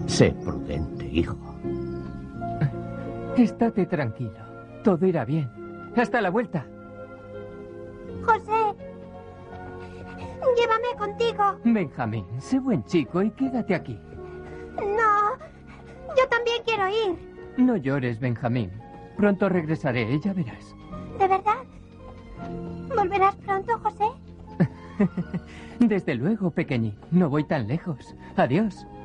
Sé prudente, hijo. Estate tranquilo. Todo irá bien. Hasta la vuelta. José, llévame contigo. Benjamín, sé buen chico y quédate aquí. No, yo también quiero ir. No llores, Benjamín. Pronto regresaré, ya verás. ¿De verdad? ¿Volverás pronto, José? Desde luego, pequeñín. No voy tan lejos. Adiós.